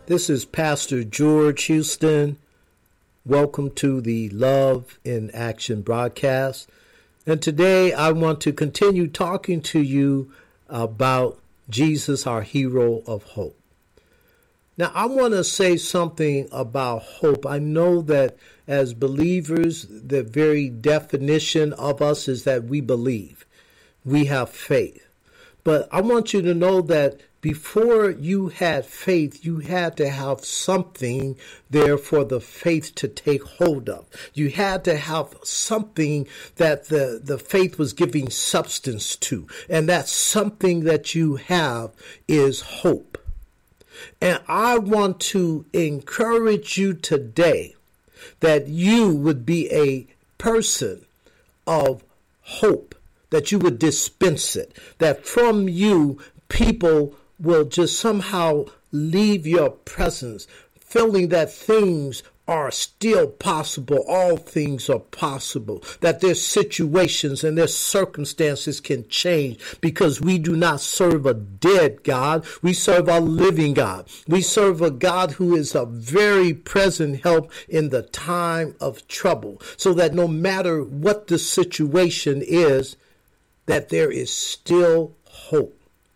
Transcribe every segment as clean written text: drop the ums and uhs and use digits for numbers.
This is Pastor George Houston. Welcome to the Love in Action broadcast. And today I want to continue talking to you about Jesus, our hero of hope. Now, I want to say something about hope. I know that as believers, the very definition of us is that we believe. We have faith. But I want you to know that before you had faith, you had to have something there for the faith to take hold of. You had to have something that the faith was giving substance to. And that something that you have is hope. And I want to encourage you today that you would be a person of hope, that you would dispense it, that from you people will just somehow leave your presence feeling that things are still possible. All things are possible, that their situations and their circumstances can change because we do not serve a dead God. We serve a living God. We serve a God who is a very present help in the time of trouble, so that no matter what the situation is, that there is still hope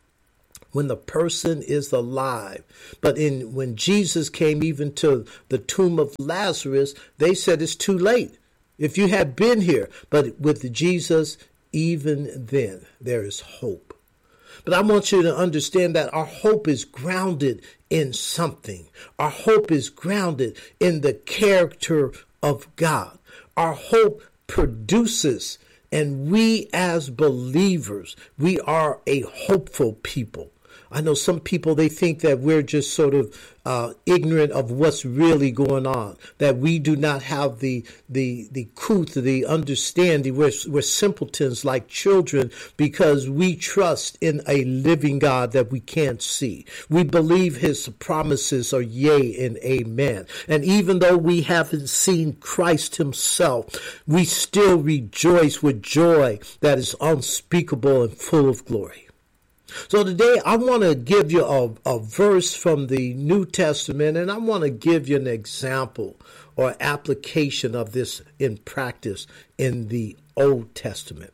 when the person is alive. But when Jesus came even to the tomb of Lazarus, they said it's too late if you had been here. But with Jesus, even then, there is hope. But I want you to understand that our hope is grounded in something. Our hope is grounded in the character of God. Our hope produces, and we as believers, we are a hopeful people. I know some people, they think that we're just sort of ignorant of what's really going on, that we do not have the truth, the understanding. We're simpletons like children because we trust in a living God that we can't see. We believe his promises are yea and amen. And even though we haven't seen Christ himself, we still rejoice with joy that is unspeakable and full of glory. So today I want to give you a verse from the New Testament, and I want to give you an example or application of this in practice in the Old Testament.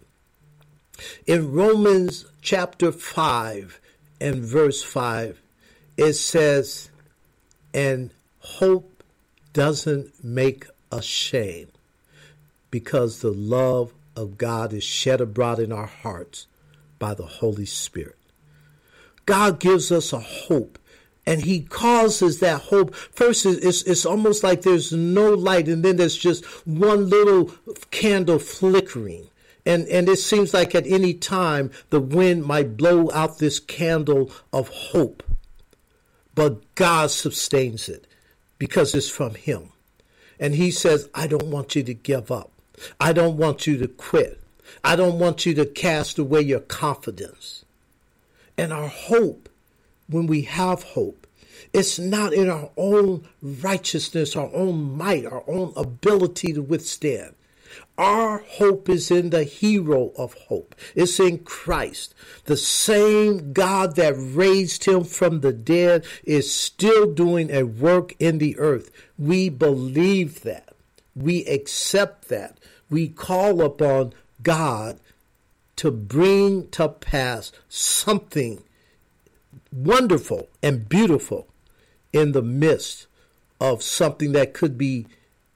In Romans chapter 5 and verse 5, it says, "And hope doesn't make ashamed, because the love of God is shed abroad in our hearts by the Holy Spirit." God gives us a hope, and he causes that hope. First, it's almost like there's no light, and then there's just one little candle flickering. And it seems like at any time the wind might blow out this candle of hope. But God sustains it because it's from him. And he says, I don't want you to give up. I don't want you to quit. I don't want you to cast away your confidence. And our hope, when we have hope, it's not in our own righteousness, our own might, our own ability to withstand. Our hope is in the hero of hope. It's in Christ. The same God that raised him from the dead is still doing a work in the earth. We believe that. We accept that. We call upon God to bring to pass something wonderful and beautiful in the midst of something that could be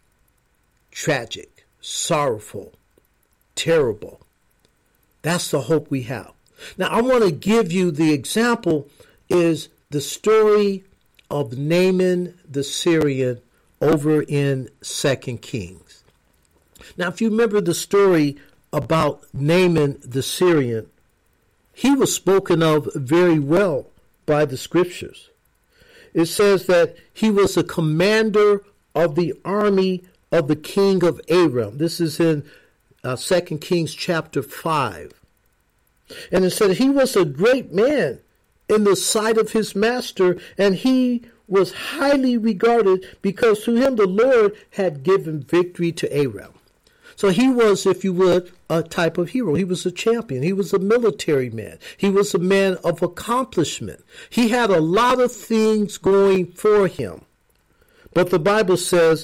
tragic, sorrowful, terrible. That's the hope we have. Now, I want to give you the example is the story of Naaman the Syrian over in 2 Kings. Now, if you remember the story about Naaman the Syrian, he was spoken of very well by the scriptures. It says that he was a commander of the army of the king of Aram. This is in 2 Kings chapter 5. And it said he was a great man in the sight of his master, and he was highly regarded because to him the Lord had given victory to Aram. So he was, if you would, a type of hero. He was a champion. He was a military man. He was a man of accomplishment. He had a lot of things going for him. But the Bible says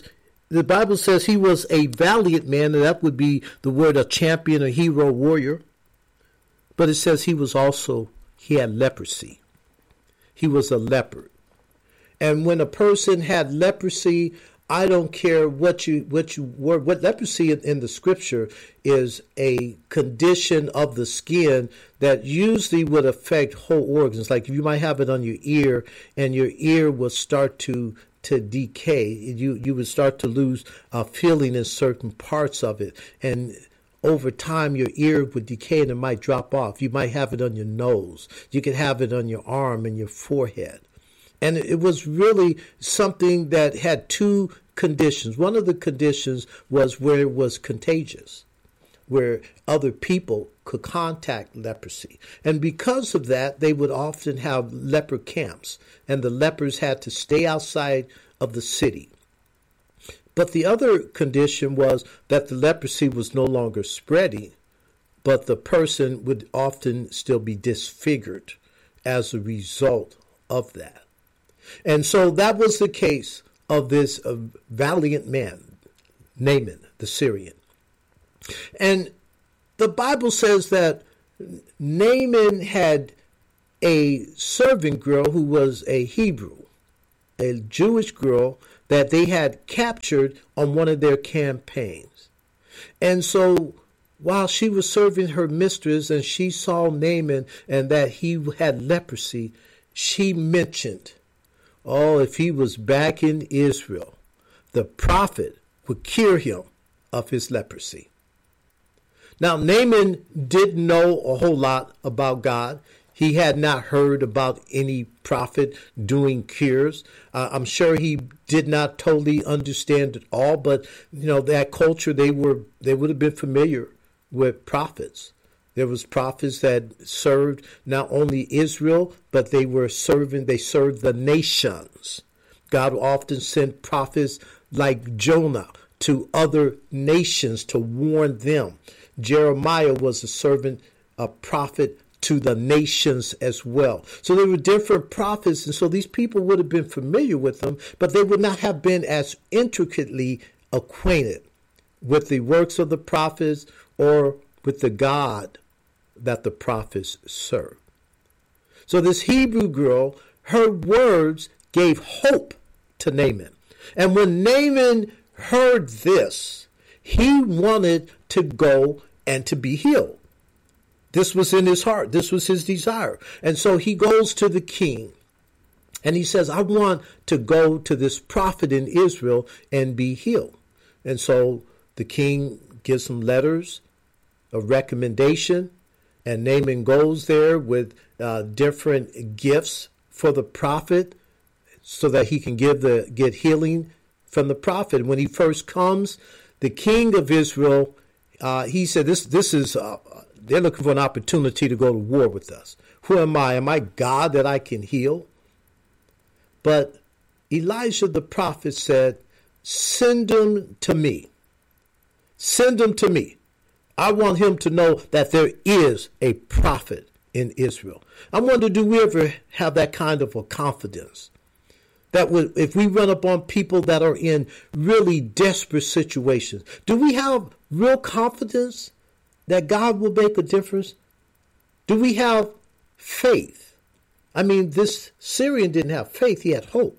he was a valiant man, and that would be the word a champion, a hero, warrior. But it says he had leprosy. He was a leopard. And when a person had leprosy, I don't care what leprosy in the scripture is a condition of the skin that usually would affect whole organs. Like you might have it on your ear, and your ear will start to decay. You would start to lose feeling in certain parts of it. And over time, your ear would decay and it might drop off. You might have it on your nose. You could have it on your arm and your forehead. And it was really something that had two conditions. One of the conditions was where it was contagious, where other people could contact leprosy. And because of that, they would often have leper camps, and the lepers had to stay outside of the city. But the other condition was that the leprosy was no longer spreading, but the person would often still be disfigured as a result of that. And so that was the case of this valiant man, Naaman the Syrian. And the Bible says that Naaman had a servant girl who was a Hebrew, a Jewish girl that they had captured on one of their campaigns. And so while she was serving her mistress and she saw Naaman and that he had leprosy, she mentioned, if he was back in Israel, the prophet would cure him of his leprosy. Now, Naaman didn't know a whole lot about God. He had not heard about any prophet doing cures. I'm sure he did not totally understand it all, but that culture, they would have been familiar with prophets. There was prophets that served not only Israel, but they served the nations. God often sent prophets like Jonah to other nations to warn them. Jeremiah was a prophet to the nations as well. So there were different prophets, and so these people would have been familiar with them, but they would not have been as intricately acquainted with the works of the prophets or with the God that the prophets served. So this Hebrew girl, her words gave hope to Naaman. And when Naaman heard this, he wanted to go and to be healed. This was in his heart. This was his desire. And so he goes to the king and he says, I want to go to this prophet in Israel and be healed. And so the king gives him letters of recommendation, and Naaman goes there with different gifts for the prophet so that he can get healing from the prophet. And when he first comes, the king of Israel, he said, this is, they're looking for an opportunity to go to war with us. Who am I? Am I God that I can heal? But Elijah the prophet said, send him to me. Send him to me. I want him to know that there is a prophet in Israel. I wonder, do we ever have that kind of a confidence? That if we run up on people that are in really desperate situations, do we have real confidence that God will make a difference? Do we have faith? I mean, this Syrian didn't have faith, he had hope.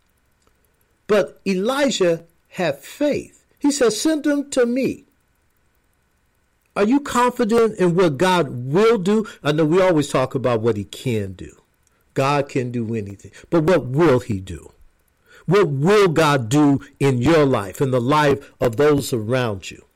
But Elijah had faith. He said, send him to me. Are you confident in what God will do? I know we always talk about what he can do. God can do anything. But what will he do? What will God do in your life, in the life of those around you?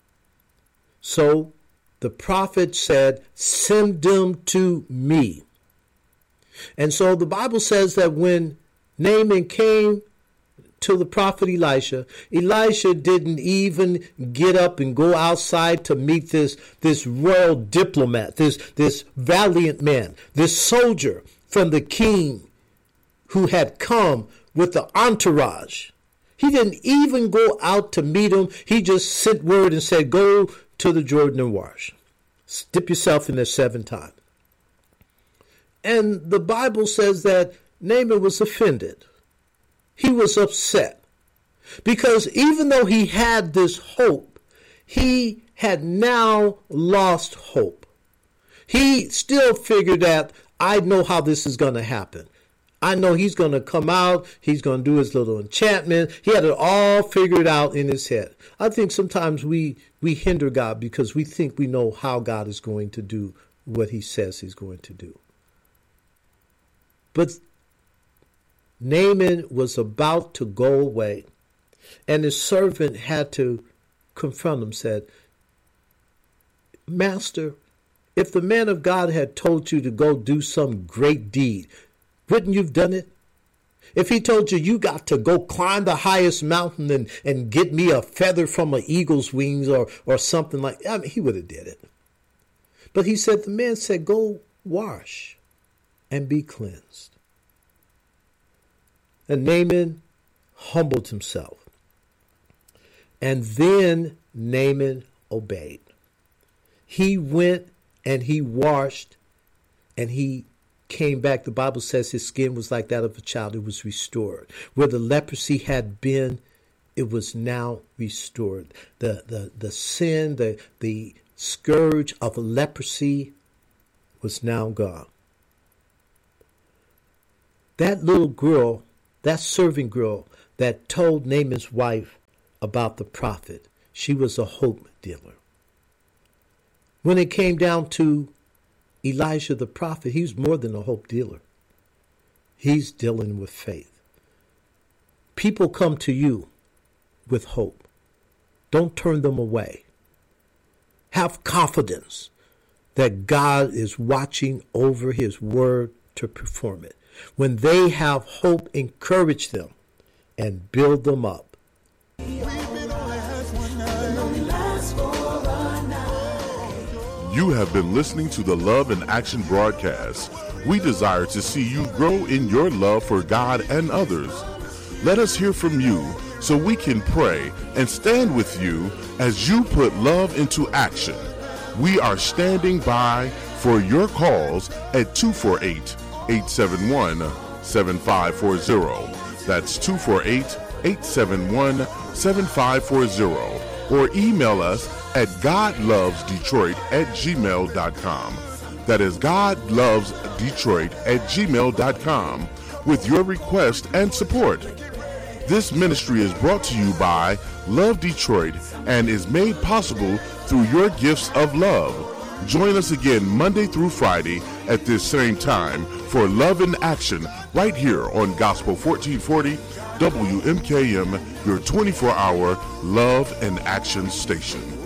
So the prophet said, send them to me. And so the Bible says that when Naaman came to the prophet Elisha didn't even get up and go outside to meet this royal diplomat, this valiant man, this soldier from the king who had come with the entourage. He didn't even go out to meet him. He just sent word and said, go to the Jordan and wash. Dip yourself in there 7 times. And the Bible says that Naaman was offended. He was upset. Because even though he had this hope, he had now lost hope. He still figured that I know how this is going to happen. I know he's going to come out. He's going to do his little enchantment. He had it all figured out in his head. I think sometimes we hinder God because we think we know how God is going to do what he says he's going to do. But Naaman was about to go away, and his servant had to confront him, said, Master, if the man of God had told you to go do some great deed, wouldn't you have done it? If he told you you got to go climb the highest mountain and get me a feather from an eagle's wings or something like that, he would have did it. But he said, the man said, go wash and be cleansed. And Naaman humbled himself. And then Naaman obeyed. He went and he washed and he came back. The Bible says his skin was like that of a child. It was restored. Where the leprosy had been, it was now restored. The sin, the scourge of leprosy was now gone. That little girl, that serving girl that told Naaman's wife about the prophet, she was a hope dealer. When it came down to Elijah the prophet, he's more than a hope dealer. He's dealing with faith. People come to you with hope. Don't turn them away. Have confidence that God is watching over his word to perform it. When they have hope, encourage them and build them up. You have been listening to the Love in Action broadcast. We desire to see you grow in your love for God and others. Let us hear from you so we can pray and stand with you as you put love into action. We are standing by for your calls at 248-871-7540. That's 248-871-7540. Or email us at godlovesdetroit@gmail.com. That is godlovesdetroit@gmail.com with your request and support. This ministry is brought to you by Love Detroit and is made possible through your gifts of love. Join us again Monday through Friday at this same time for Love in Action right here on Gospel 1440 WMKM, your 24-hour Love and Action station.